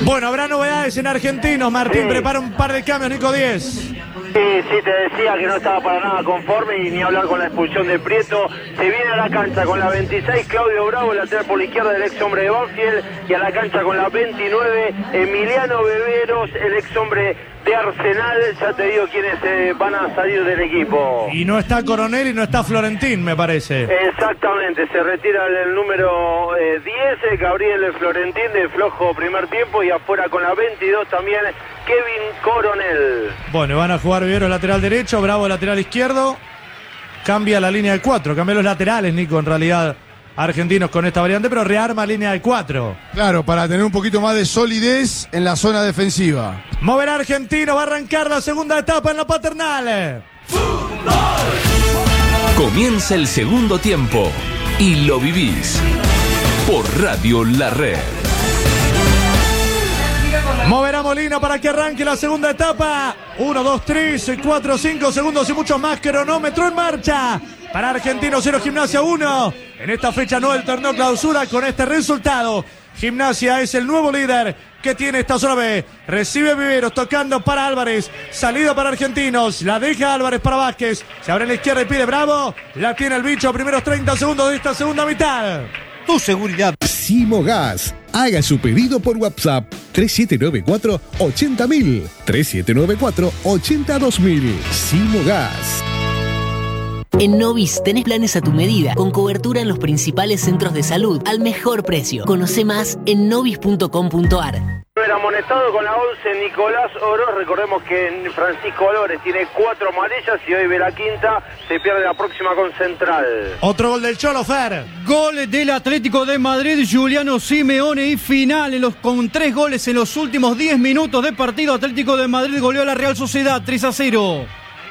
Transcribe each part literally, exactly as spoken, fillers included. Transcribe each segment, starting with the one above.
Bueno, habrá novedades en Argentinos. Martín, sí. Prepara un par de cambios, Nico Díez. Sí, sí, te decía que no estaba para nada conforme y ni hablar con la expulsión de Prieto. Se viene a la cancha con la veintiséis, Claudio Bravo, lateral por la izquierda del ex hombre de Banfield, y a la cancha con la veintinueve, Emiliano Beberos, el ex hombre de Arsenal. Ya te digo quiénes eh, van a salir del equipo. Y no está Coronel y no está Florentín, me parece. Exactamente, se retira el número eh, diez, eh, Gabriel Florentín, de flojo primer tiempo, y afuera con la veintidós también Kevin Coronel. Bueno, van a jugar Vivero lateral derecho, Bravo lateral izquierdo. Cambia la línea de cuatro, cambia los laterales, Nico, en realidad, Argentinos con esta variante, pero rearma línea de cuatro. Claro, para tener un poquito más de solidez en la zona defensiva. Moverá Argentino, va a arrancar la segunda etapa en la Paternal. Comienza el segundo tiempo y lo vivís por Radio La Red. Moverá Molina para que arranque la segunda etapa. uno, dos, tres, cuatro, cinco segundos y muchos más. Cronómetro en marcha. Para Argentinos cero, Gimnasia uno. En esta fecha no del torneo clausura. Con este resultado, Gimnasia es el nuevo líder que tiene esta zona B. Recibe Viveros tocando para Álvarez. Salida para Argentinos. La deja Álvarez para Vázquez. Se abre en la izquierda y pide Bravo. La tiene el bicho. Primeros treinta segundos de esta segunda mitad. Tu seguridad. Simogas. Haga su pedido por WhatsApp tres siete nueve cuatro, ocho cero mil. tres siete nueve cuatro, ocho cero dos mil. Simogas. En Novis tenés planes a tu medida, con cobertura en los principales centros de salud, al mejor precio. Conoce más en novis punto com punto ar. Era amonestado con la once Nicolás Oroz. Recordemos que Francisco Olores tiene cuatro amarillas y hoy ve la quinta. Se pierde la próxima con Central. Otro gol del Cholo, Fer. Gol del Atlético de Madrid, Juliano Simeone, y final en los, con tres goles en los últimos diez minutos de partido. Atlético de Madrid goleó a la Real Sociedad tres a cero.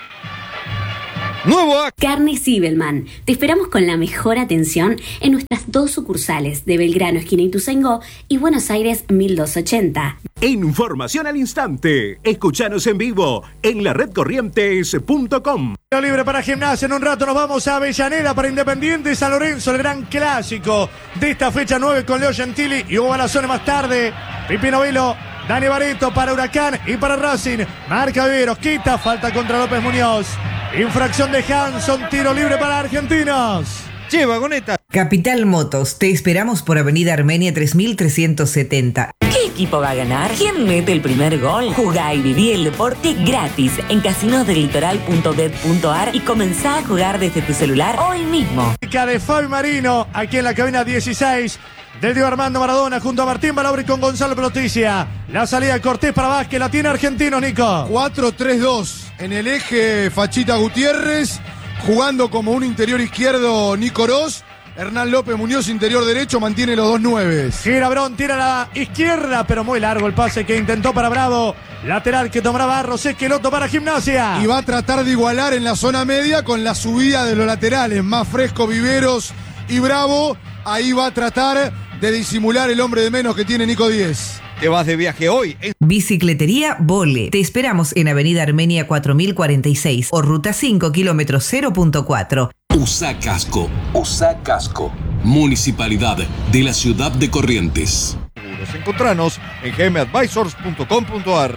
Nuevo acto. Carne Zibelman. Te esperamos con la mejor atención en nuestras dos sucursales de Belgrano, esquina Ituzaingó, y Buenos Aires mil doscientos ochenta. Información al instante. Escuchanos en vivo en la red corrientes punto com. Libre para Gimnasia. En un rato nos vamos a Avellaneda para Independiente San Lorenzo, el gran clásico de esta fecha nueve con Leo Gentili y Hugo Balazone más tarde. Pipino Velo, Dani Barreto para Huracán y para Racing. Marca Viveros, quita, falta contra López Muñoz. Infracción de Hanson, tiro libre para Argentinos. Che, vagoneta. Capital Motos, te esperamos por Avenida Armenia tres mil trescientos setenta. ¿Qué equipo va a ganar? ¿Quién mete el primer gol? Jugá y viví el deporte gratis en casinos del litoral punto bet punto ar y comenzá a jugar desde tu celular hoy mismo. De Fabi Marino, aquí en la cabina dieciséis del Diego Armando Maradona, junto a Martín Balabri con Gonzalo Peloticia. La salida de Cortés para Vázquez, la tiene Argentino, Nico. cuatro tres dos. En el eje Fachita Gutiérrez, jugando como un interior izquierdo Nico Oroz. Hernán López Muñoz, interior derecho, mantiene los dos nueves. Gira Brón, tira a la izquierda, pero muy largo el pase que intentó para Bravo. Lateral que tomará Barros, Esqueloto para Gimnasia. Y va a tratar de igualar en la zona media con la subida de los laterales. Más fresco Viveros y Bravo. Ahí va a tratar de disimular el hombre de menos que tiene Nico Díez. Te vas de viaje hoy. Bicicletería Vole. Te esperamos en Avenida Armenia cuatro mil cuarenta y seis o Ruta cinco, kilómetro cero punto cuatro. Usa casco. Usa casco. Municipalidad de la Ciudad de Corrientes. Encontranos en g m advisors punto com punto ar.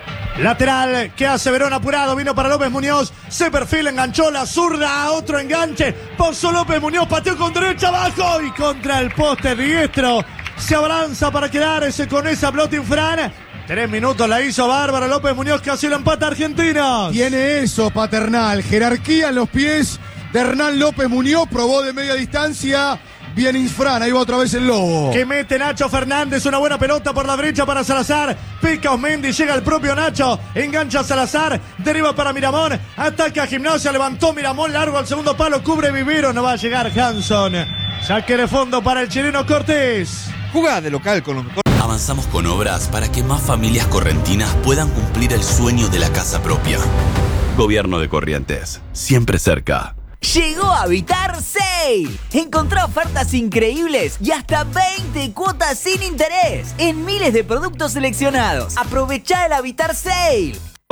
Lateral que hace Verón apurado, vino para López Muñoz, se perfila, enganchó la zurda, otro enganche, posó López Muñoz, pateó con derecha abajo y contra el poste diestro. Se abalanza para quedarse con esa pelota infran. Tres minutos la hizo bárbara López Muñoz, casi lo empata Argentinos. Tiene eso, Paternal, jerarquía en los pies de Hernán López Muñoz, probó de media distancia. Bien Infran, ahí va otra vez el Lobo. Que mete Nacho Fernández, una buena pelota por la derecha para Salazar. Pica Osmendi, llega el propio Nacho. Engancha a Salazar, deriva para Miramón. Ataca a Gimnasia, levantó Miramón, largo al segundo palo, cubre Vivero, no va a llegar Hanson. Saque de fondo para el chileno Cortés. Jugá de local con los mejores. Avanzamos con obras para que más familias correntinas puedan cumplir el sueño de la casa propia. Gobierno de Corrientes, siempre cerca. Llegó Habitar Sale. Encontrá ofertas increíbles y hasta veinte cuotas sin interés en miles de productos seleccionados. Aprovechá el Habitar Sale.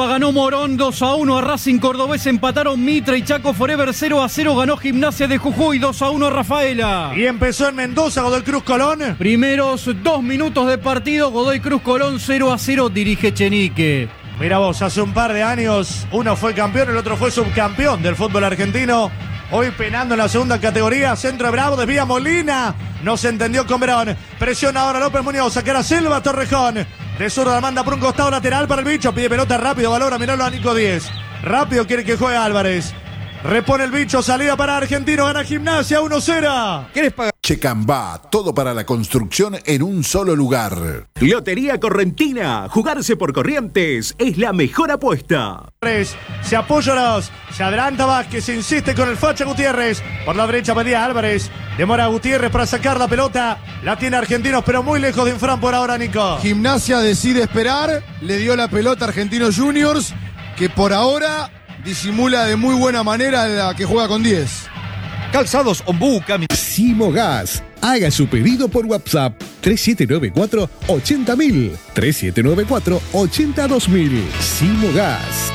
Ganó Morón dos a uno a Racing Cordobés, empataron Mitre y Chaco Forever cero a cero, ganó Gimnasia de Jujuy dos a uno a Rafaela. Y empezó en Mendoza Godoy Cruz Colón. Primeros dos minutos de partido, Godoy Cruz Colón cero a cero, dirige Chenique. Mira vos, hace un par de años uno fue campeón, el otro fue subcampeón del fútbol argentino. Hoy penando en la segunda categoría, centro de Bravo, desvía Molina. No se entendió con Verón. Presiona ahora López Muñoz, sacará Selva Torrejón. De zurda la manda por un costado lateral para el bicho. Pide pelota rápido, valora, miralo a Nico Díez. Rápido quiere que juegue Álvarez. Repone el bicho, salida para Argentino, gana Gimnasia uno cero. ¿Querés pagar? Checambá, todo para la construcción en un solo lugar. Lotería Correntina, jugarse por Corrientes es la mejor apuesta. Se apoya los, se adelanta Vázquez, se insiste con el Facha Gutiérrez. Por la derecha pedía Álvarez, demora Gutiérrez para sacar la pelota. La tiene Argentinos, pero muy lejos de Infran por ahora, Nico. Gimnasia decide esperar, le dio la pelota a Argentinos Juniors, que por ahora disimula de muy buena manera la que juega con diez. Calzados Ombú, Simogas. Haga su pedido por WhatsApp tres siete nueve cuatro, ochenta mil. tres siete nueve cuatro, ochenta dos mil. Simogas.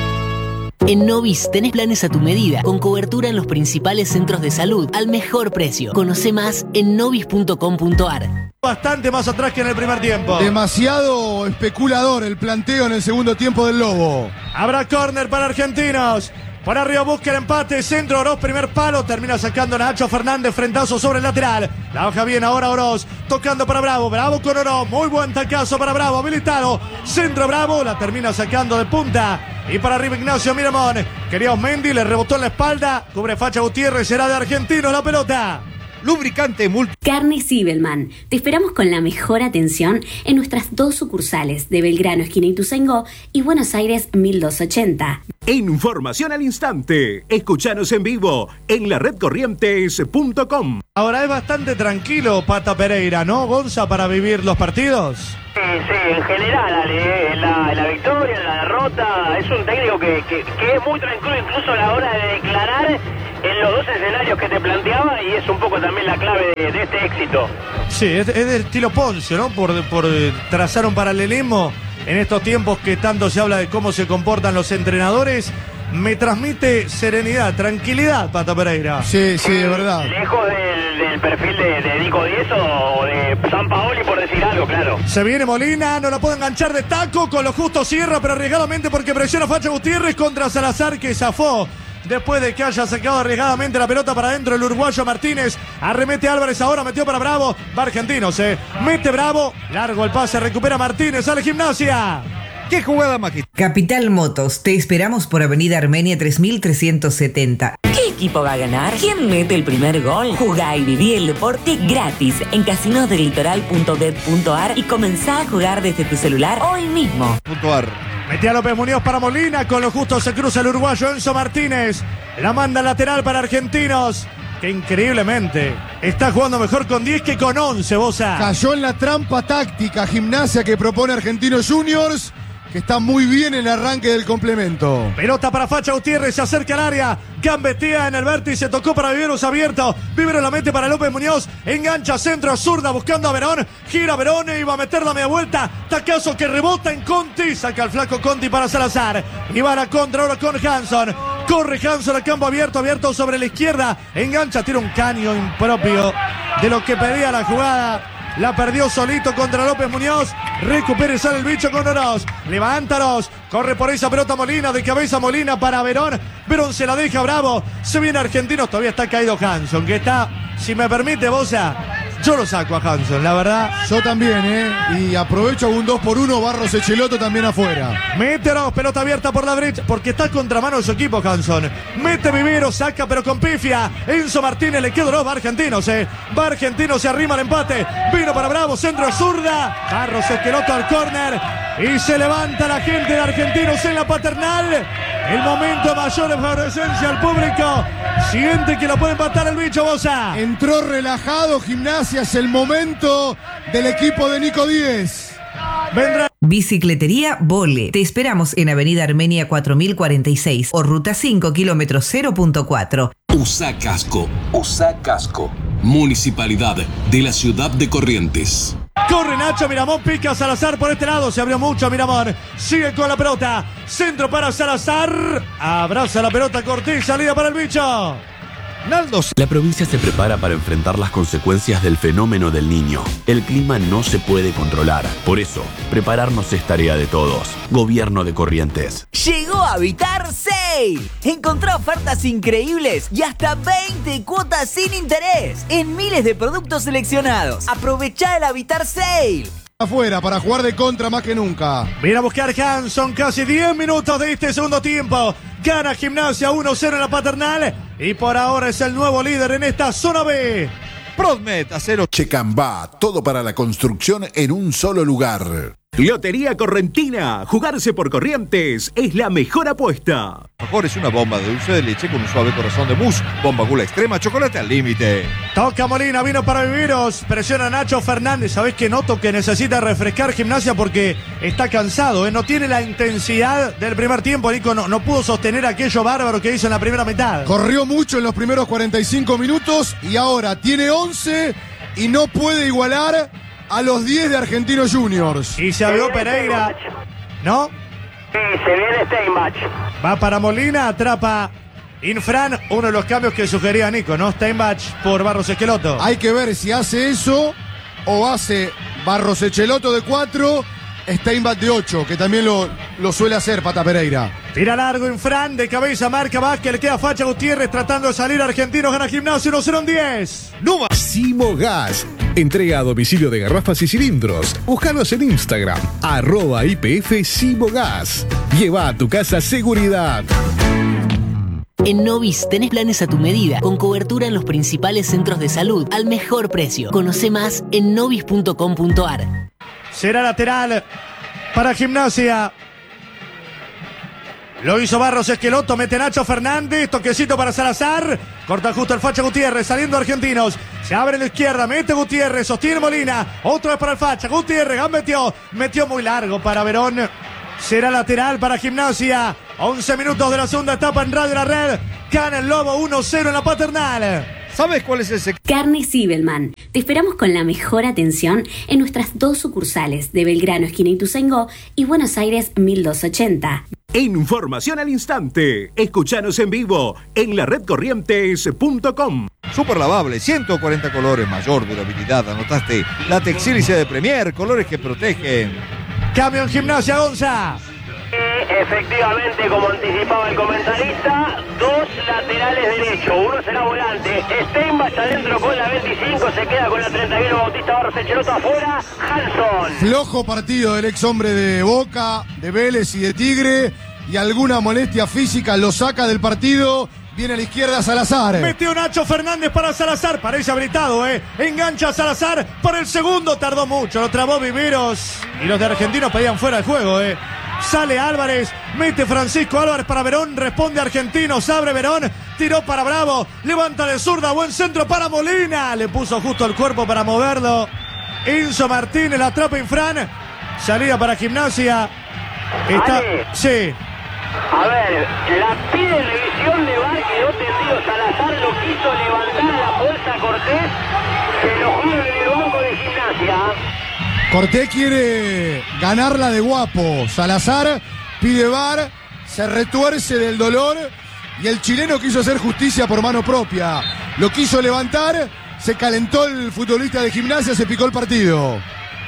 En Novis tenés planes a tu medida, con cobertura en los principales centros de salud, al mejor precio. Conoce más en novis punto com punto ar. Bastante más atrás que en el primer tiempo. Demasiado especulador el planteo en el segundo tiempo del Lobo. Habrá córner para Argentinos. Por arriba busca el empate, centro Oroz, primer palo, termina sacando Nacho Fernández, frentazo sobre el lateral. La baja bien ahora Oroz, tocando para Bravo, Bravo con Oroz, muy buen tacazo para Bravo, habilitado, centro Bravo, la termina sacando de punta. Y para arriba Ignacio Miramón, quería Osmendi, le rebotó en la espalda, cubre Facha Gutiérrez, será de Argentinos la pelota. Lubricante multi. Carne Sibelman. Te esperamos con la mejor atención en nuestras dos sucursales de Belgrano, esquina Ituzaingó, y Buenos Aires mil doscientos ochenta. Información al instante. Escuchanos en vivo en la red corrientes punto com. Ahora es bastante tranquilo Pata Pereira, ¿no, Gonza, para vivir los partidos? Sí, sí, en general, Ale, en la, en la victoria, en la derrota, es un técnico que, que, que es muy tranquilo incluso a la hora de declarar en los dos escenarios que te planteaba, y es un poco también la clave de, de este éxito. Sí, es, es del estilo Poncio, ¿no? Por, por trazar un paralelismo en estos tiempos que tanto se habla de cómo se comportan los entrenadores. Me transmite serenidad, tranquilidad, Pata Pereira. Sí, sí, es verdad. Lejos del, del perfil de, de Nico Díez o de Sampaoli, por decir algo, claro. Se viene Molina, no la puede enganchar de taco, con lo justo cierra, pero arriesgadamente porque presiona Facha Gutiérrez contra Salazar, que zafó. Después de que haya sacado arriesgadamente la pelota para adentro el uruguayo Martínez, arremete Álvarez ahora, metió para Bravo, va Argentinos, se mete Bravo, largo el pase, recupera Martínez, sale Gimnasia. ¡Qué jugada mágica! Capital Motos, te esperamos por Avenida Armenia tres mil trescientos setenta. ¿Qué equipo va a ganar? ¿Quién mete el primer gol? Jugá y viví el deporte gratis en casinos del litoral punto bet punto ar y comenzá a jugar desde tu celular hoy mismo. Punto ar. Metía López Muñoz para Molina, con lo justo se cruza el uruguayo Enzo Martínez. La manda lateral para Argentinos, que increíblemente está jugando mejor con diez que con once, Bosa. Cayó en la trampa táctica Gimnasia que propone Argentinos Juniors, que está muy bien en el arranque del complemento. Pelota para Facha Gutiérrez, se acerca al área, gambetea en el vértice, tocó para Viveros abierto, Viveros la mete para López Muñoz, engancha centro, zurda buscando a Verón, gira Verón y va a meter la media vuelta, tacazo que rebota en Conti, saca el flaco Conti para Salazar, y va a la contra ahora con Hanson, corre Hanson a campo abierto, abierto sobre la izquierda, engancha, tira un caño impropio de lo que pedía la jugada. La perdió solito contra López Muñoz. Recupera y sale el bicho con Oroz. Levántalos. Corre por esa pelota Molina. De cabeza Molina para Verón. Verón se la deja Bravo. Se viene Argentinos. Todavía está caído Hanson, que está, si me permite, Bosa, yo lo saco a Hanson, la verdad. Yo también, ¿eh? Y aprovecho un dos por uno. Barros Echeloto también afuera. Mete Oroz. Pelota abierta por la derecha. Porque está contramano de su equipo Hanson. Mete Vivero. Saca pero con pifia. Enzo Martínez le queda Oroz. Va Argentinos, eh. Va Argentinos. Se arrima el empate. Vino para Bravo. Centro zurda. Barros Echeloto al córner. Y se levanta la gente de Argentinos en la Paternal. El momento mayor de favorecencia al público. Siente que lo puede empatar el bicho, Bosa. Entró relajado Gimnasia. Es el momento del equipo de Nico Díez. Vendrá. Bicicletería Vole. Te esperamos en Avenida Armenia cuatro mil cuarenta y seis o Ruta cinco, kilómetro cero punto cuatro. Usa casco. Usa casco. Municipalidad de la Ciudad de Corrientes. Corre Nacho, Miramón pica Salazar por este lado, se abrió mucho Miramón, sigue con la pelota, centro para Salazar, abraza la pelota Cortés, salida para el bicho. Naldos. La provincia se prepara para enfrentar las consecuencias del fenómeno del Niño. El clima no se puede controlar, por eso, prepararnos es tarea de todos. Gobierno de Corrientes. Llegó Habitar Sale. Encontrá ofertas increíbles y hasta veinte cuotas sin interés en miles de productos seleccionados. Aprovechá el Habitar Sale. Afuera para jugar de contra más que nunca. Viene a buscar Hanson, casi diez minutos de este segundo tiempo. Gana Gimnasia uno cero en la Paternal y por ahora es el nuevo líder en esta zona B. Prodmet, acero. Checambá, todo para la construcción en un solo lugar. Lotería Correntina. Jugarse por Corrientes es la mejor apuesta. Mejor es una bomba de dulce de leche con un suave corazón de mousse. Bomba gula extrema, chocolate al límite. Toca Molina, vino para viviros. Presiona Nacho Fernández. ¿Sabés que noto que necesita refrescar Gimnasia porque está cansado? ¿eh? No tiene la intensidad del primer tiempo, Nico. No, no pudo sostener aquello bárbaro que hizo en la primera mitad. Corrió mucho en los primeros cuarenta y cinco minutos y ahora tiene once y no puede igualar a los diez de Argentinos Juniors. Y se abrió Pereira, ¿no? Sí, se viene Steinbach. Va para Molina, atrapa Infran, uno de los cambios que sugería Nico, ¿no? Steinbach por Barros Esqueloto. Hay que ver si hace eso o hace Barros Esqueloto de cuatro, Steinbach de ocho, que también lo, lo suele hacer Pata Pereira. Tira largo Infran, de cabeza marca Vázquez, le queda Facha Gutiérrez tratando de salir. Argentinos gana Gimnasia uno cero en diez. Numa. Simo Gas. Entrega a domicilio de garrafas y cilindros. Búscanos en Instagram, arroba I P F Simo Gas. Lleva a tu casa seguridad. En Novis tenés planes a tu medida, con cobertura en los principales centros de salud, al mejor precio. Conoce más en novis punto com punto ar. Será lateral para Gimnasia. Lo hizo Barros Esqueloto, mete Nacho Fernández, toquecito para Salazar, corta justo el Facha Gutiérrez, saliendo Argentinos, se abre en la izquierda, mete Gutiérrez, sostiene Molina, otra vez para el Facha, Gutiérrez, metió, metió muy largo para Verón, será lateral para Gimnasia, once minutos de la segunda etapa en Radio La Red, gana el Lobo uno cero en la Paternal. ¿Sabes cuál es el secreto? Carnes Zibelman. Te esperamos con la mejor atención en nuestras dos sucursales de Belgrano, esquina Ituzaingó, y Buenos Aires mil doscientos ochenta. Información al instante. Escuchanos en vivo en la red corrientes punto com. Super lavable, ciento cuarenta colores, mayor durabilidad. Anotaste la texilicia de Premier, colores que protegen. Cambio en Gimnasia, Gonza. Efectivamente, como anticipaba el comentarista, dos laterales derechos, uno será volante. Steinbach adentro con la veinticinco, se queda con la treinta y uno, Bautista Barros Esqueloto afuera, Hanson. Flojo partido del ex hombre de Boca, de Vélez y de Tigre, y alguna molestia física lo saca del partido. Viene a la izquierda Salazar. Metió Nacho Fernández para Salazar, parece habilitado, ¿eh? Engancha a Salazar para el segundo, tardó mucho, lo trabó Viveros y los de Argentinos pedían fuera de juego, ¿eh? Sale Álvarez, mete Francisco Álvarez para Verón, responde Argentinos, abre Verón, tiró para Bravo, levanta de zurda, buen centro para Molina, le puso justo el cuerpo para moverlo. Enzo Martínez, la atrapa Infran, salida para Gimnasia. Está, Ale. sí. A ver, la pide revisión de V A R, quedó tendido Salazar, lo quiso levantar a la bolsa Cortés, se lo juega en el banco de Gimnasia. Cortés quiere ganarla de guapo. Salazar pide V A R, se retuerce del dolor y el chileno quiso hacer justicia por mano propia. Lo quiso levantar, se calentó el futbolista de Gimnasia, se picó el partido.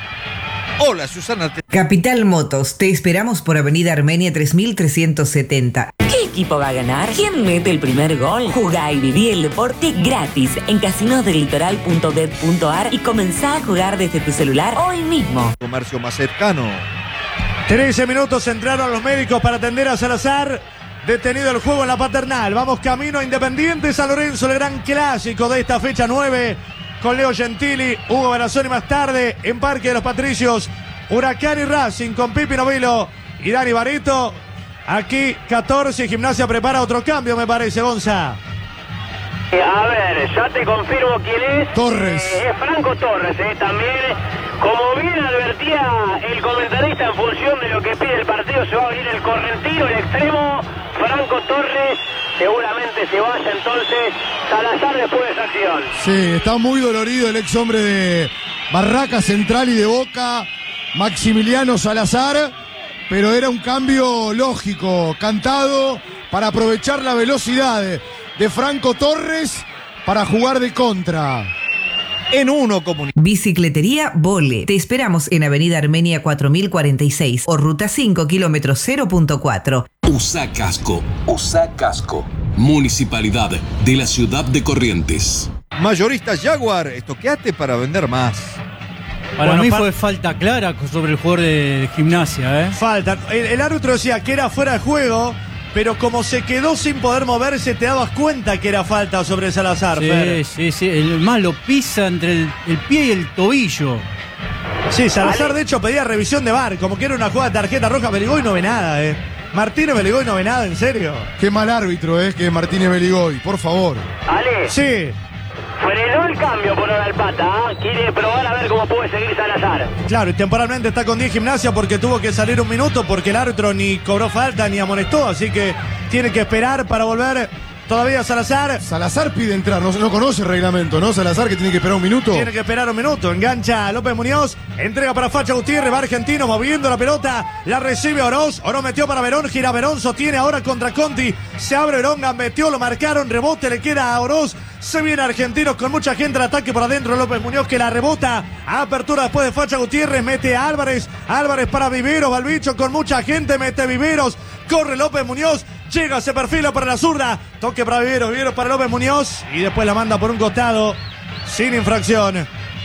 Hola, Susana. Capital Motos, te esperamos por Avenida Armenia tres mil trescientos setenta. ¿Qué equipo va a ganar? ¿Quién mete el primer gol? Jugá y viví el deporte gratis en casinos del litoral punto bet punto ar y comenzá a jugar desde tu celular hoy mismo. Comercio más cercano. trece minutos entraron los médicos para atender a Salazar. Detenido el juego en la Paternal. Vamos camino a Independiente San Lorenzo, el gran clásico de esta fecha nueve. Con Leo Gentili, Hugo Barazón y más tarde en Parque de los Patricios, Huracán y Racing con Pipi Novilo y Dani Barito. Aquí catorce, Gimnasia prepara otro cambio, me parece, Gonza. A ver, ya te confirmo quién es. Torres. Eh, es Franco Torres, eh, también. Como bien advertía el comentarista, en función de lo que pide el partido, se va a abrir el correntino, el extremo. Franco Torres seguramente se vaya entonces Salazar después de esa acción. Sí, está muy dolorido el ex hombre de, Barraca central y de Boca, Maximiliano Salazar, pero era un cambio lógico, cantado, para aprovechar la velocidad de, de Franco Torres para jugar de contra. En uno comunica. Bicicletería Vole. Te esperamos en Avenida Armenia cuatro mil cuarenta y seis o Ruta cinco, kilómetro cero punto cuatro. Usa casco, usa casco. Municipalidad de la ciudad de Corrientes. Mayoristas Jaguar, estoqueate para vender más. Para Bueno, mí pa- fue falta clara sobre el jugador de, de Gimnasia, ¿eh? Falta. El, el árbitro decía que era fuera de juego, pero como se quedó sin poder moverse, te dabas cuenta que era falta sobre Salazar, Sí, Fer. sí, sí. El más lo pisa entre el, el pie y el tobillo. Sí, Salazar de hecho pedía revisión de V A R, como que era una jugada de tarjeta roja. Beligoy no ve nada, eh. Martínez Beligoy no ve nada, ¿en serio? Qué mal árbitro es que Martínez Beligoy, por favor. Ale, Sí. frenó el cambio por ahora el Pata. ¿ah? Quiere probar a ver cómo puede seguir Salazar. Claro, y temporalmente está con diez Gimnasia porque tuvo que salir un minuto porque el árbitro ni cobró falta ni amonestó, así que tiene que esperar para volver todavía Salazar. Salazar pide entrar, no, no conoce el reglamento, ¿no? Salazar que tiene que esperar un minuto. Tiene que esperar un minuto, engancha a López Muñoz, entrega para Facha Gutiérrez, va Argentino moviendo la pelota, la recibe Oroz, Oroz metió para Verón, gira Verón, sostiene ahora contra Conti, se abre Verón, metió, lo marcaron, rebote, le queda a Oroz, se viene Argentinos con mucha gente al ataque por adentro, López Muñoz que la rebota, apertura después de Facha Gutiérrez, mete a Álvarez, Álvarez para Viveros, Balbicho con mucha gente, mete Viveros, corre López Muñoz, llega, se perfila para la zurda, toque para Viveros, Viveros para López Muñoz y después la manda por un costado, sin infracción.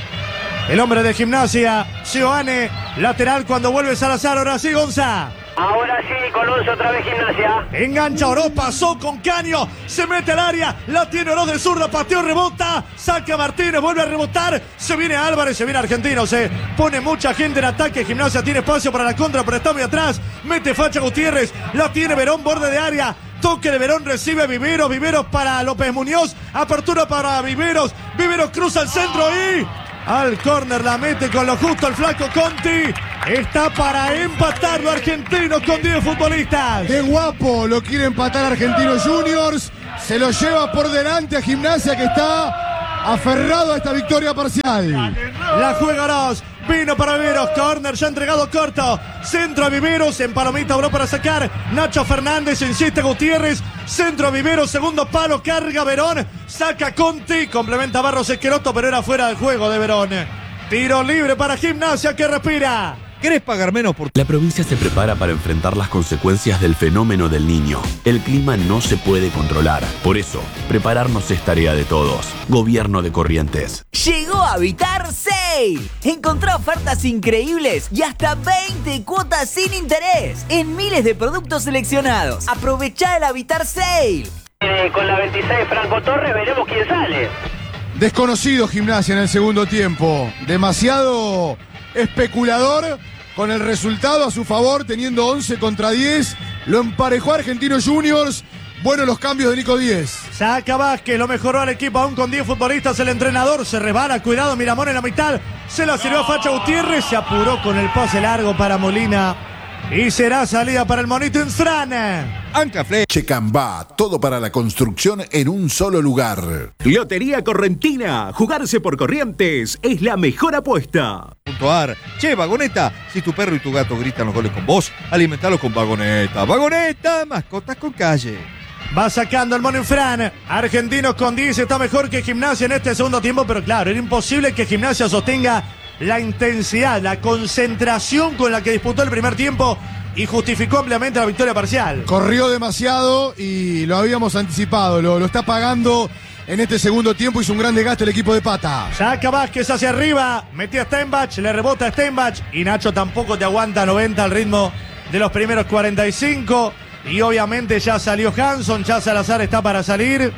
El hombre de Gimnasia, Sioane, lateral cuando vuelve Salazar, ahora sí Gonza. Ahora sí, Colonso otra vez Gimnasia. Engancha Oroz, pasó con Caño, se mete al área, la tiene Oroz de zurda, pateó, rebota, saca Martínez, vuelve a rebotar, se viene Álvarez, se viene Argentino, se pone mucha gente en ataque, Gimnasia tiene espacio para la contra, pero está muy atrás, mete Facha Gutiérrez, la tiene Verón, borde de área, toque de Verón, recibe Viveros, Viveros para López Muñoz, apertura para Viveros, Viveros cruza el centro y... al córner la mete con lo justo el flaco Conti. Está para empatarlo Argentinos con diez futbolistas. Qué guapo, lo quiere empatar Argentinos Juniors. Se lo lleva por delante a Gimnasia que está aferrado a esta victoria parcial. La juega Oroz. Vino para Viveros, córner ya entregado corto. Centro a Viveros, en palomita obró para sacar. Nacho Fernández, insiste Gutiérrez. Centro a Viveros, segundo palo, carga Verón. Saca Conti, complementa Barros Esqueroto, pero era fuera del juego de Verón. Tiro libre para Gimnasia que respira. ¿Querés pagar menos por...? La provincia se prepara para enfrentar las consecuencias del fenómeno del Niño. El clima no se puede controlar. Por eso, prepararnos es tarea de todos. Gobierno de Corrientes. Llegó a Habitar Sale. Encontrá ofertas increíbles y hasta veinte cuotas sin interés en miles de productos seleccionados. Aprovechá el Habitar Sale. Eh, con la veintiséis Franco Torres veremos quién sale. Desconocido Gimnasia en el segundo tiempo. Demasiado especulador con el resultado a su favor, teniendo once contra diez. Lo emparejó Argentinos Juniors. Buenos los cambios de Nico Díez. Saca Vázquez, lo mejoró al equipo aún con diez futbolistas. El entrenador se resbala, cuidado, Miramón en la mitad. Se la sirvió a Facha Gutiérrez, se apuró con el pase largo para Molina. Y será salida para el Monito Insfran. Ancafle. Checambá, todo para la construcción en un solo lugar. Lotería Correntina. Jugarse por Corrientes es la mejor apuesta. Puntuar. Che, Vagoneta, si tu perro y tu gato gritan los goles con vos, alimentalo con Vagoneta. Vagoneta, mascotas con calle. Va sacando el Mono Infran. Argentinos con diez, está mejor que Gimnasia en este segundo tiempo, pero claro, era imposible que Gimnasia sostenga la intensidad, la concentración con la que disputó el primer tiempo y justificó ampliamente la victoria parcial. Corrió demasiado y lo habíamos anticipado, lo, lo está pagando en este segundo tiempo, hizo un gran desgaste el equipo de Pata. Saca Vázquez hacia arriba, metía a Steinbach, le rebota a Steinbach y Nacho tampoco te aguanta noventa al ritmo de los primeros cuarenta y cinco y obviamente ya salió Hanson, ya Salazar está para salir.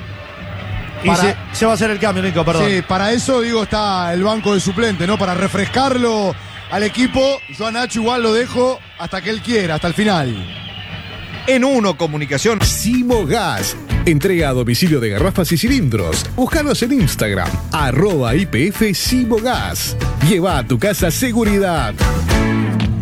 Y Para- se, se va a hacer el cambio, Nico, perdón. Sí, para eso, digo, está el banco de suplente, ¿no? Para refrescarlo al equipo. Yo a Nacho igual lo dejo hasta que él quiera, hasta el final. En uno comunicación. Simogas. Entrega a domicilio de garrafas y cilindros. Búscanos en Instagram. Arroba I P F Simogas. Lleva a tu casa seguridad.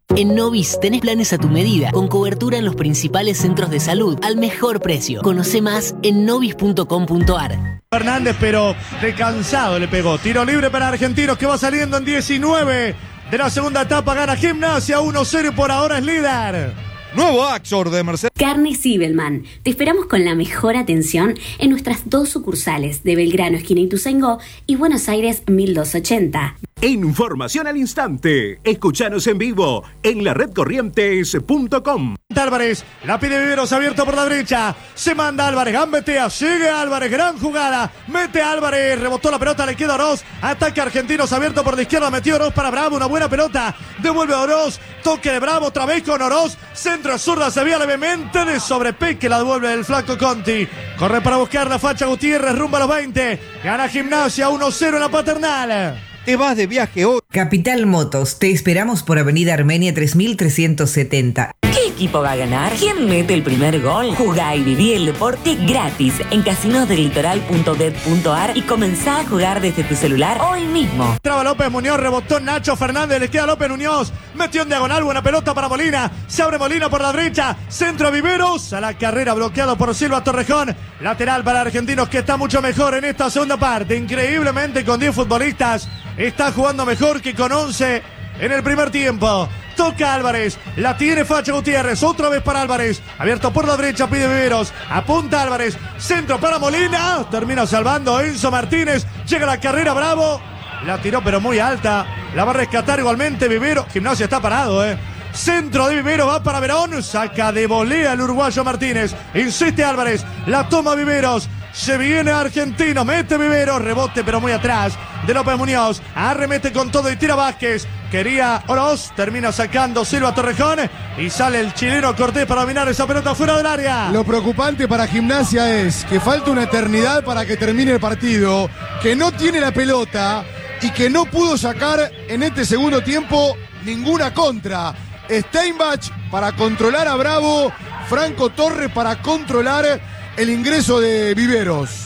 En Novis tenés planes a tu medida, con cobertura en los principales centros de salud, al mejor precio. Conoce más en novis punto com punto ar. Fernández, pero de cansado le pegó. Tiro libre para Argentinos que va saliendo en diecinueve de la segunda etapa. Gana Gimnasia uno cero y por ahora es líder. Nuevo Axor de Mercedes. Carnes Sibelman. Te esperamos con la mejor atención en nuestras dos sucursales de Belgrano, esquina Ituzaingó, y Buenos Aires mil doscientos ochenta. Información al instante. Escuchanos en vivo en la red corrientes punto com. Álvarez, la pide Viveros, abierto por la derecha. Se manda Álvarez, gambetea, sigue Álvarez, gran jugada. Mete Álvarez, rebotó la pelota, le queda Oroz. Ataque Argentinos, abierto por la izquierda, metió Oroz para Bravo, una buena pelota. Devuelve a Oroz, toque de Bravo, otra vez con Oroz. Centro zurda, se vía levemente de sobrepeque, la devuelve el flaco Conti. Corre para buscar la facha Gutiérrez, rumbo a los veinte. Gana Gimnasia uno cero en la Paternal. Te vas de viaje hoy. Capital Motos, te esperamos por Avenida Armenia tres mil trescientos setenta. ¿Qué equipo va a ganar? ¿Quién mete el primer gol? Jugá y viví el deporte gratis en casinos del litoral punto bet punto ar y comenzá a jugar desde tu celular hoy mismo. Traba López Muñoz, rebotó Nacho Fernández, le queda López Muñoz, metió en diagonal, buena pelota para Molina, se abre Molina por la derecha, centro a Viveros, a la carrera bloqueado por Silva Torrejón, lateral para Argentinos que está mucho mejor en esta segunda parte, increíblemente con diez futbolistas, está jugando mejor que con once en el primer tiempo. Toca Álvarez, la tiene Facha Gutiérrez, otra vez para Álvarez, abierto por la derecha, pide Viveros, apunta Álvarez, centro para Molina, termina salvando Enzo Martínez, llega la carrera Bravo, la tiró pero muy alta, la va a rescatar igualmente Viveros, Gimnasia está parado, eh. Centro de Viveros, va para Verón, saca de volea el uruguayo Martínez, insiste Álvarez, la toma Viveros, se viene Argentino, mete Viveros, rebote pero muy atrás de López Muñoz, arremete con todo y tira Vázquez, quería Oroz, termina sacando Silva Torrejón y sale el chileno Cortés para dominar esa pelota fuera del área. Lo preocupante para Gimnasia es que falta una eternidad para que termine el partido, que no tiene la pelota y que no pudo sacar en este segundo tiempo ninguna contra. Steinbach para controlar a Bravo, Franco Torres para controlar el ingreso de Viveros.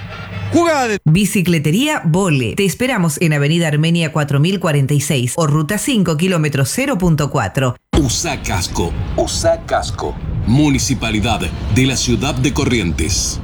Jugada de Bicicletería Vole. Te esperamos en Avenida Armenia cuatro mil cuarenta y seis o Ruta cinco, kilómetro cero punto cuatro. Usa casco. Usa casco. Municipalidad de la ciudad de Corrientes.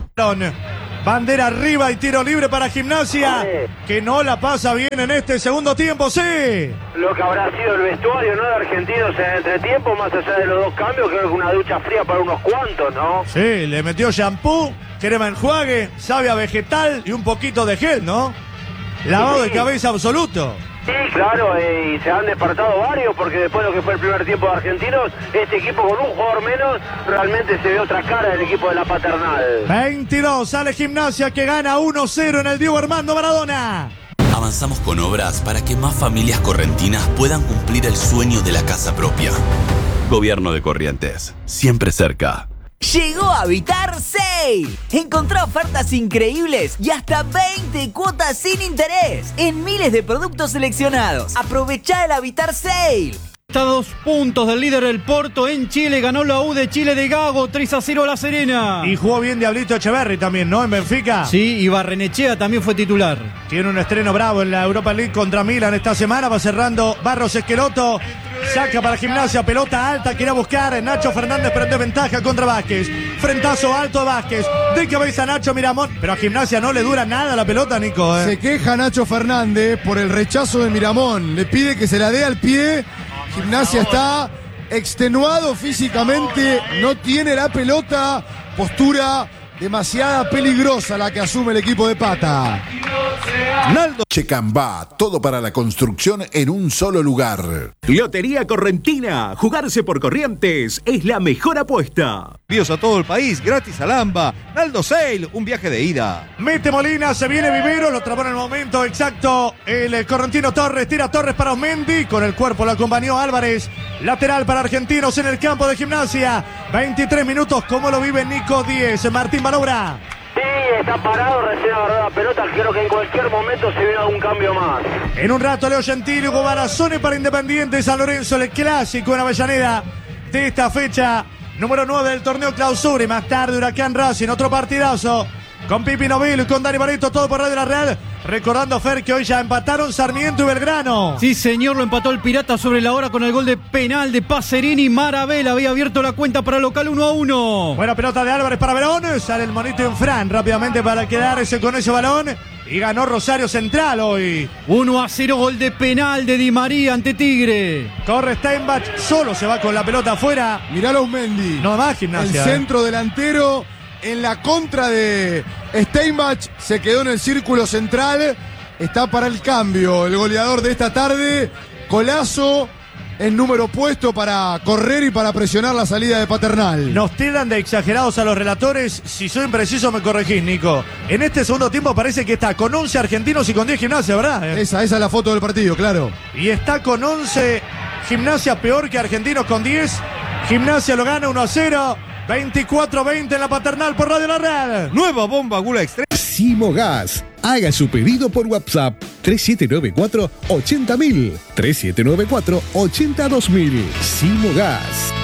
Bandera arriba y tiro libre para Gimnasia, que no la pasa bien en este segundo tiempo, sí. Lo que habrá sido el vestuario, ¿no? De Argentinos en el entretiempo, más allá de los dos cambios, creo que una ducha fría para unos cuantos, ¿no? Sí, le metió shampoo, crema enjuague, savia vegetal y un poquito de gel, ¿no? Lavado sí. De cabeza absoluto. Sí, claro, eh, y se han despertado varios porque después de lo que fue el primer tiempo de Argentinos, este equipo con un jugador menos, realmente se ve otra cara del equipo de la Paternal. veintidós, sale Gimnasia que gana uno cero en el Diego Armando Maradona. Avanzamos con obras para que más familias correntinas puedan cumplir el sueño de la casa propia. Gobierno de Corrientes, siempre cerca. Llegó a Habitar Sale. Encontrá ofertas increíbles y hasta veinte cuotas sin interés en miles de productos seleccionados. Aprovechá el Habitar Sale. Está a dos puntos del líder del Porto en Chile. Ganó la U de Chile de Gago, tres a cero a La Serena. Y jugó bien Diablito Echeverri también, ¿no? En Benfica. Sí, y Barrenechea también fue titular. Tiene un estreno bravo en la Europa League contra Milan esta semana. Va cerrando Barros Esqueloto. Saca para Gimnasia, pelota alta, quiere buscar Nacho Fernández, pero de ventaja contra Vázquez. Frentazo alto a Vázquez, de cabeza Nacho Miramón, pero a Gimnasia no le dura nada la pelota, Nico. ¿eh? Se queja Nacho Fernández por el rechazo de Miramón, le pide que se la dé al pie. Gimnasia está extenuado físicamente, no tiene la pelota, postura demasiada peligrosa la que asume el equipo de Pata. Naldo Checambá, todo para la construcción en un solo lugar. Lotería Correntina, jugarse por Corrientes es la mejor apuesta. Envíos a todo el país, gratis al AMBA. Naldo Sale, un viaje de ida. Mete Molina, se viene Vivero, lo trabó en el momento exacto el correntino Torres, tira Torres para Osmendi, con el cuerpo lo acompañó Álvarez. Lateral para Argentinos en el campo de Gimnasia. veintitrés minutos, ¿cómo lo vive Nico diez? Martín Manoura. Sí, está parado, recién agarró la pelota, creo que en cualquier momento se viene algún cambio más. En un rato Leo Gentili, Hugo Barazone para Independiente San Lorenzo, el clásico en Avellaneda de esta fecha número nueve del torneo clausura. Y más tarde Huracán Racing, otro partidazo con Pipi Novillo y con Dani Barreto, todo por Radio La Real. Recordando, Fer, que hoy ya empataron Sarmiento y Belgrano. Sí, señor, lo empató el Pirata sobre la hora con el gol de penal de Pacerini. Marabel había abierto la cuenta para local uno a uno. Buena pelota de Álvarez para Verón. Sale el monito en Fran rápidamente para quedarse con ese balón. Y ganó Rosario Central hoy. uno a cero, gol de penal de Di María ante Tigre. Corre Steinbach, solo se va con la pelota afuera. Mirá los Mendy. No más Gimnasia. El centro eh. delantero en la contra de Steinbach se quedó en el círculo central. Está para el cambio el goleador de esta tarde. Colazo en número puesto para correr y para presionar la salida de Paternal. Nos tildan de exagerados a los relatores. Si soy impreciso me corregís, Nico. En este segundo tiempo parece que está con once argentinos y con diez Gimnasia, ¿verdad? Esa, esa es la foto del partido, claro. Y está con once Gimnasia, peor que argentinos con diez. Gimnasia lo gana uno a cero. veinticuatro a veinte en la Paternal por Radio La Red. Nueva bomba Gula Extrema. Simogas. Haga su pedido por WhatsApp tres siete nueve cuatro ochenta mil. tres siete nueve cuatro ochenta dos mil. Simogas.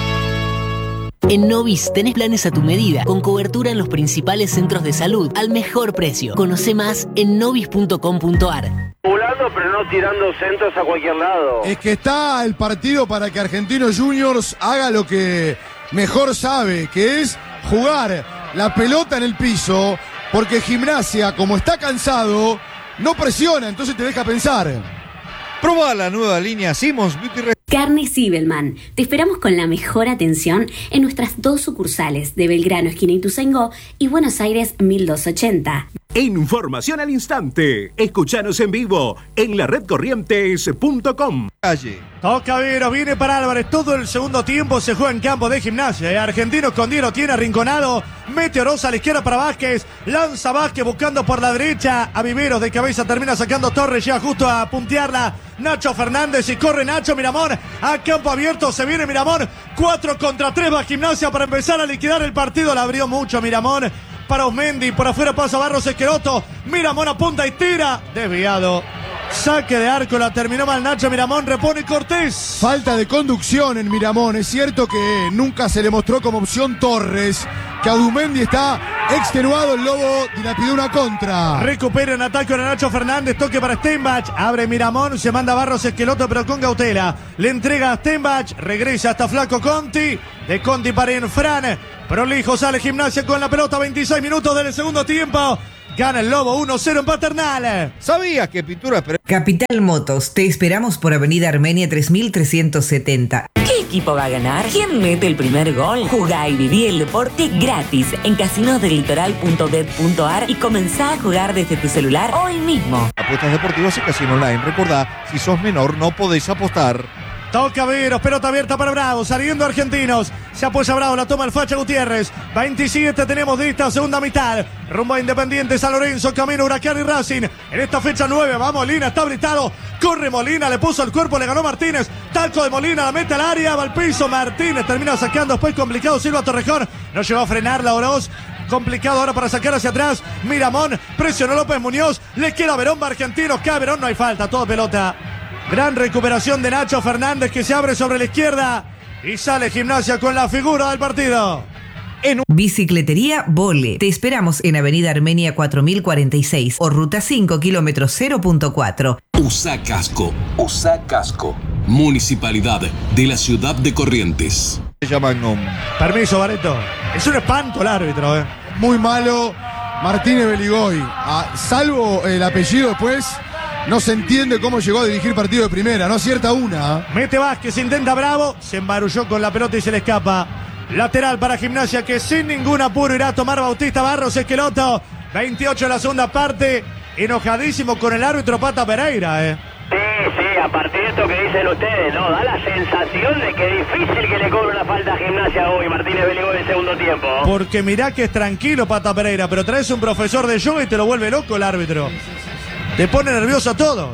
En Novis tenés planes a tu medida, con cobertura en los principales centros de salud, al mejor precio. Conoce más en novis punto com punto ar. Volando, pero no tirando centros a cualquier lado. Es que está el partido para que Argentinos Juniors haga lo que mejor sabe, que es jugar la pelota en el piso, porque Gimnasia, como está cansado, no presiona, entonces te deja pensar. Proba la nueva línea Simons Beauty Rest. Carnes Sibelman. Te esperamos con la mejor atención en nuestras dos sucursales de Belgrano, esquina Ituzaingó, y Buenos Aires mil doscientos ochenta. Información al instante. Escuchanos en vivo en la red corrientes punto com. Calle. Toca Veros, viene para Álvarez. Todo el segundo tiempo se juega en campo de Gimnasia. ¿eh? Argentinos con diez lo tiene arrinconado. Mete Oroza a la izquierda para Vázquez. Lanza Vázquez buscando por la derecha. A Viveros de cabeza termina sacando Torres. Llega justo a puntearla Nacho Fernández y corre Nacho Miramón. A campo abierto se viene Miramón. cuatro contra tres va Gimnasia para empezar a liquidar el partido. La abrió mucho Miramón. Para Osmendi, por afuera pasa Barros Esqueroto. Miramón apunta y tira. Desviado. Saque de arco, la terminó mal Nacho Miramón, repone Cortés. Falta de conducción en Miramón. Es cierto que nunca se le mostró como opción Torres. Que Audumendi está extenuado, el Lobo dilapidó una contra. Recupera en ataque a Nacho Fernández, toque para Steinbach. Abre Miramón, se manda Barros Esqueloto, pero con cautela. Le entrega a Steinbach, regresa hasta Flaco Conti. De Conti para Infran. Prolijo sale Gimnasia con la pelota, veintiséis minutos del segundo tiempo. Gana el Lobo uno cero en Paternal. ¿Sabías que Pintura... Capital Motos, te esperamos por Avenida Armenia tres mil trescientos setenta. ¿Qué equipo va a ganar? ¿Quién mete el primer gol? Jugá y viví el deporte gratis en casinos del litoral punto bet punto ar y comenzá a jugar desde tu celular hoy mismo. Apuestas deportivas y casino online. Recordá, si sos menor no podés apostar. Toca Veros, pelota abierta para Bravo, saliendo Argentinos. Se apoya Bravo, la toma el Facha Gutiérrez. veintisiete tenemos de esta segunda mitad. Rumbo a Independiente, San Lorenzo, camino Huracán y Racing. En esta fecha nueve va Molina, está habilitado. Corre Molina, le puso el cuerpo, le ganó Martínez. Talco de Molina, la mete al área, va al piso. Martínez termina sacando, después complicado Silva Torrejón. No llegó a frenar la Oroz. Complicado ahora para sacar hacia atrás. Miramón, presionó López Muñoz. Le queda Verón, va Argentinos. Cae Verón, no hay falta, todo pelota. Gran recuperación de Nacho Fernández que se abre sobre la izquierda y sale Gimnasia con la figura del partido. En Bicicletería Vole. Te esperamos en Avenida Armenia cuatro mil cuarenta y seis o Ruta cinco, kilómetro cero punto cuatro. Usa casco. Usa casco. Municipalidad de la ciudad de Corrientes. Se llama Nom. Permiso, Bareto. Es un espanto el árbitro, ¿eh? Muy malo Martínez Beligoy. Ah, salvo el apellido después. No se entiende cómo llegó a dirigir partido de primera, no acierta una. Mete Vázquez, intenta Bravo, se embarulló con la pelota y se le escapa. Lateral para Gimnasia que sin ningún apuro irá a tomar Bautista Barros Esqueloto. veintiocho en la segunda parte, enojadísimo con el árbitro Pata Pereira, ¿eh? Sí, sí, a partir de esto que dicen ustedes, ¿no? Da la sensación de que es difícil que le cobre una falta a Gimnasia hoy, Martínez Beligoy en el segundo tiempo. Porque mirá que es tranquilo Pata Pereira, pero traes un profesor de yoga y te lo vuelve loco el árbitro. Te pone nervioso a todos.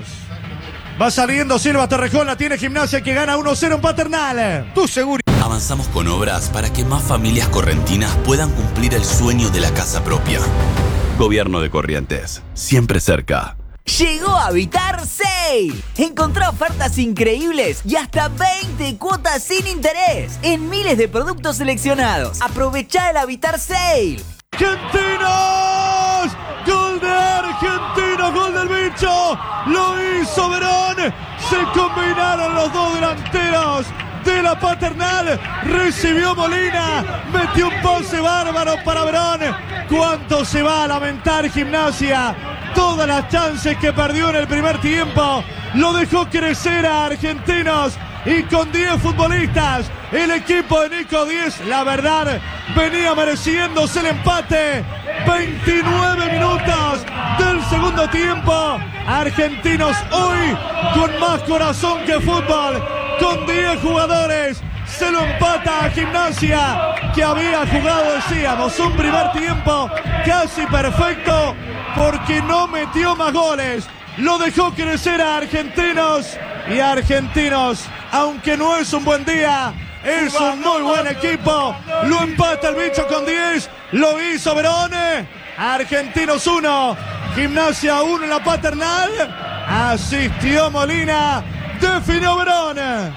Va saliendo Silva Torrejón, la tiene Gimnasia que gana uno cero en Paternal. Tu seguro. Avanzamos con obras para que más familias correntinas puedan cumplir el sueño de la casa propia. Gobierno de Corrientes, siempre cerca. Llegó Habitar Sale. Encontrá ofertas increíbles y hasta veinte cuotas sin interés en miles de productos seleccionados. Aprovechá el Habitar Sale. ¡Argentinos! ¡Gol de Argentinos! ¡Gol del derecho. Lo hizo Verón. Se combinaron los dos delanteros de la Paternal. Recibió Molina. Metió un pase bárbaro para Verón. ¿Cuánto se va a lamentar Gimnasia? Todas las chances que perdió en el primer tiempo lo dejó crecer a Argentinos. Y con diez futbolistas, el equipo de Nico Díez, la verdad, venía mereciéndose el empate. veintinueve minutos del segundo tiempo. Argentinos hoy con más corazón que fútbol, con diez jugadores. Se lo empata a Gimnasia, que había jugado, decíamos, un primer tiempo casi perfecto, porque no metió más goles. Lo dejó crecer a Argentinos, y Argentinos, aunque no es un buen día, es un muy buen equipo. Lo empata el bicho con diez. Lo hizo Verone. Argentinos uno, Gimnasia uno en la Paternal. Asistió Molina. Definió Verone.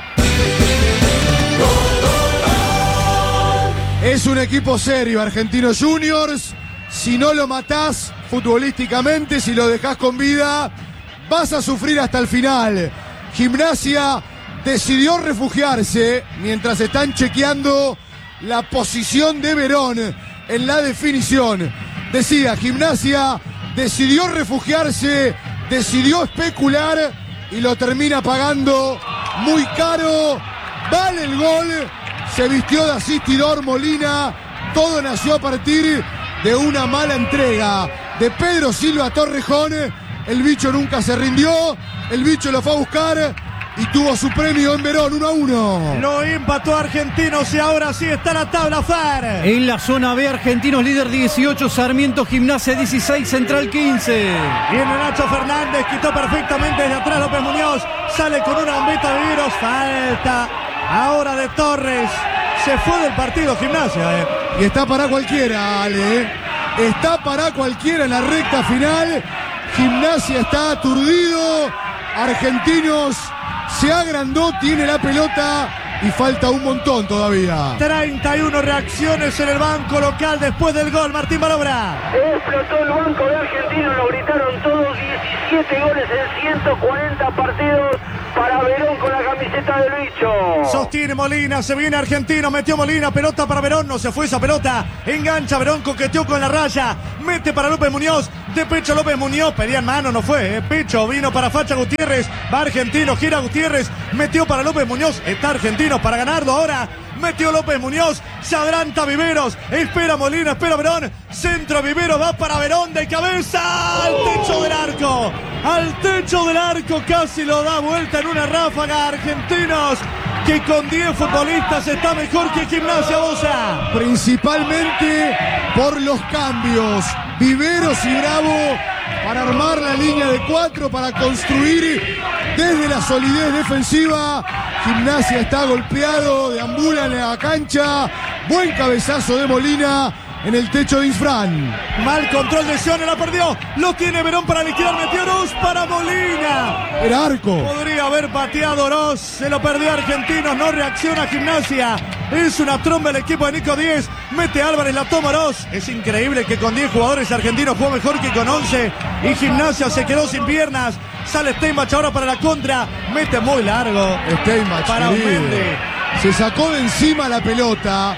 Es un equipo serio, Argentinos Juniors. Si no lo matás futbolísticamente, si lo dejás con vida, vas a sufrir hasta el final. Gimnasia decidió refugiarse mientras están chequeando la posición de Verón en la definición. Decía, Gimnasia decidió refugiarse, decidió especular y lo termina pagando muy caro. Vale el gol, se vistió de asistidor Molina. Todo nació a partir de una mala entrega de Pedro Silva Torrejón. El bicho nunca se rindió, el bicho lo fue a buscar y tuvo su premio en Verón, uno a uno. Lo empató Argentinos y ahora sí está la tabla, Fer. En la zona B, Argentinos líder dieciocho, Sarmiento Gimnasia dieciséis, Central quince. Viene Nacho Fernández, quitó perfectamente desde atrás López Muñoz, sale con una bombeta de Viveros, falta ahora de Torres. Se fue del partido Gimnasia, eh. Y está para cualquiera, Ale. Está para cualquiera en la recta final. Gimnasia está aturdido. Argentinos se agrandó, tiene la pelota y falta un montón todavía. treinta y uno reacciones en el banco local después del gol. Martín Balobra. Explotó el banco de Argentinos, lo gritaron todos. diecisiete goles en ciento cuarenta partidos para Verón con la camiseta del bicho. Sostiene Molina, se viene Argentino, metió Molina, pelota para Verón, no se fue esa pelota. Engancha Verón, coqueteó con la raya, mete para López Muñoz, de pecho López Muñoz, pedían mano, no fue, eh. Pecho, vino para Facha Gutiérrez, va Argentino, gira Gutiérrez, metió para López Muñoz, está Argentino para ganarlo ahora. Metió López Muñoz, se adelanta Viveros, espera Molina, espera Verón, centro Viveros, va para Verón de cabeza, al techo del arco, al techo del arco, casi lo da vuelta en una ráfaga. Argentinos, que con diez futbolistas está mejor que Gimnasia Bosa. Principalmente por los cambios, Viveros y Bravo para armar la línea de cuatro, para construir desde la solidez defensiva. Gimnasia está golpeado, deambula en la cancha. Buen cabezazo de Molina en el techo de Infran. Mal control de Sione, la perdió. Lo tiene Verón para liquidar, metió Oroz para Molina. Era arco. Podría haber pateado Oroz, se lo perdió Argentinos, no reacciona Gimnasia. Es una tromba el equipo de Nico Díez. Mete Álvarez, la toma Oroz. Es increíble que con diez jugadores argentinos jugó mejor que con once. Y Gimnasia se quedó sin piernas. Sale Steinbach ahora para la contra. Mete muy largo. Steinbach para Mende. Se sacó de encima la pelota.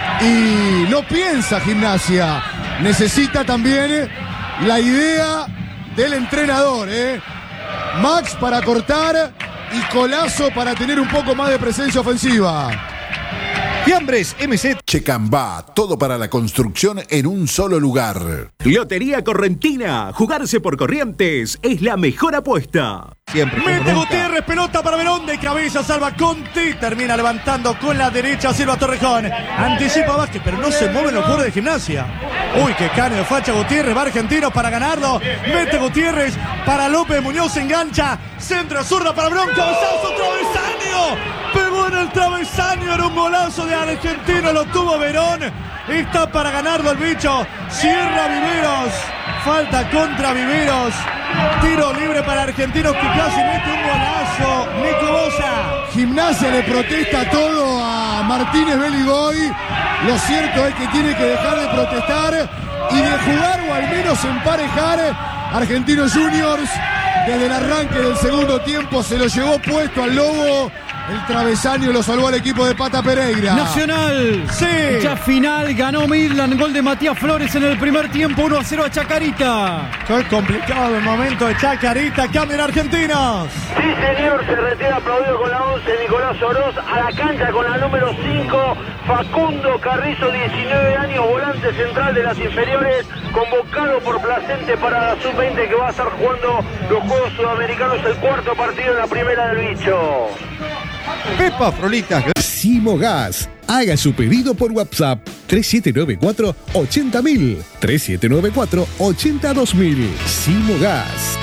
Y no piensa Gimnasia. Necesita también la idea del entrenador, ¿eh? Max para cortar y Colazo para tener un poco más de presencia ofensiva. Fiambres M C. Checambá, todo para la construcción en un solo lugar. Lotería Correntina, jugarse por Corrientes es la mejor apuesta. Siempre. Mete Gutiérrez, pelota para Verón, de cabeza salva Conti, termina levantando con la derecha Silva Torrejón, anticipa Vázquez, pero no se mueven los jugadores de Gimnasia. Uy, qué cane de Facha Gutiérrez, va Argentino para ganarlo, mete Gutiérrez para López Muñoz, engancha, centro zurda para Verón, cabezazo, travesaño, pegó en el travesaño, era un golazo de Argentino, lo tuvo Verón, está para ganarlo el bicho, cierra Viveros, falta contra Viveros. Tiro libre para Argentinos que casi mete un golazo. Nico Bosa. Gimnasia le protesta todo a Martínez Beligoy. Lo cierto es que tiene que dejar de protestar y de jugar o al menos emparejar Argentinos Juniors, desde el arranque del segundo tiempo, se lo llevó puesto al Lobo. El travesaño lo salvó al equipo de Pata Pereira. Nacional. Sí. Ya final, ganó Midland. Gol de Matías Flores en el primer tiempo. uno a cero a Chacarita. Qué complicado el momento de Chacarita. Cambian argentinos. Sí, señor, se retira aplaudido con la once Nicolás Oroz. A la cancha con la número cinco, Facundo Carrizo, diecinueve años, volante central de las inferiores, convocado por Placente para la sub veinte, que va a estar jugando los Juegos Sudamericanos, el cuarto partido en la primera del bicho. Pepa Frolitas. Simogas. Haga su pedido por WhatsApp tres siete nueve cuatro, ochenta mil, tres siete nueve cuatro, ochenta dos mil. Simogas.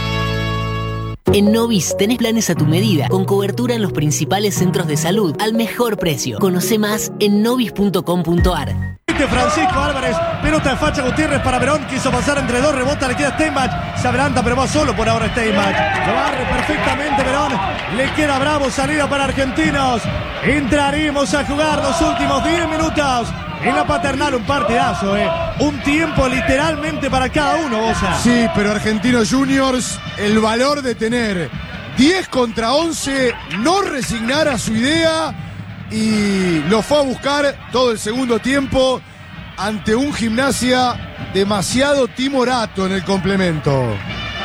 En Novis tenés planes a tu medida, con cobertura en los principales centros de salud, al mejor precio. Conoce más en novis punto com punto ar. Francisco Álvarez, pelota de Facha Gutiérrez para Verón, quiso pasar entre dos, rebota, le queda Steinbach, se adelanta pero va solo por ahora Steinbach, lo barre perfectamente Verón, le queda Bravo, salida para Argentinos. Entraremos a jugar los últimos diez minutos en la Paternal, un partidazo, eh. Un tiempo literalmente para cada uno, Bosa. Sí, pero Argentinos Juniors, el valor de tener diez contra once, no resignar a su idea, y lo fue a buscar todo el segundo tiempo ante un Gimnasia demasiado timorato en el complemento.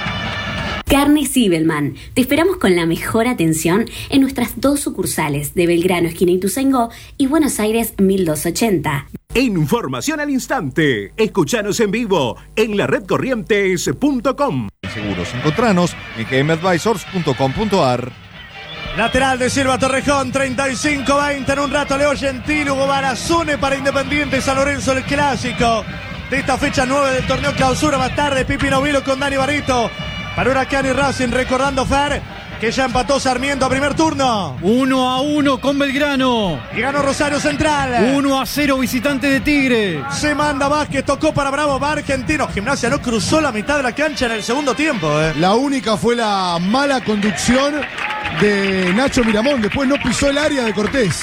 Carnes Zibelman. Te esperamos con la mejor atención en nuestras dos sucursales de Belgrano, esquina Ituzaingó, y Buenos Aires mil doscientos ochenta. Información al instante. Escuchanos en vivo en la red corrientes punto com. Seguros, encontranos en g m advisors punto com punto ar. Lateral de Silva Torrejón, treinta y cinco veinte. En un rato Leo Gentil, Hugo Barazone para Independiente San Lorenzo, el clásico de esta fecha nueve del torneo clausura. Más tarde Pipi Novilo con Dani Barito para Huracán y Racing, recordando Fer que ya empató Sarmiento a primer turno. uno a uno con Belgrano. Y ganó Rosario Central. uno a cero visitante de Tigre. Se manda Vázquez, tocó para Bravo, va Argentino. Gimnasia no cruzó la mitad de la cancha en el segundo tiempo. Eh. La única fue la mala conducción de Nacho Miramón. Después no pisó el área de Cortés.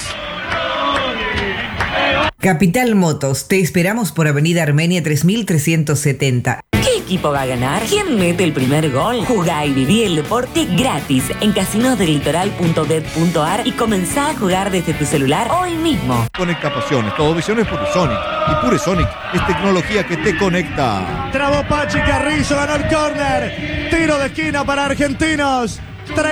Capital Motos, te esperamos por Avenida Armenia tres mil trescientos setenta. ¿Qué equipo va a ganar? ¿Quién mete el primer gol? Jugá y viví el deporte gratis en casinos del litoral punto bet punto ar y comenzá a jugar desde tu celular hoy mismo. Conecta pasiones, todo visión es Puresonic. Y Puresonic es tecnología que te conecta. Trabó Pachi Carrizo, ganó el córner. Tiro de esquina para Argentinos.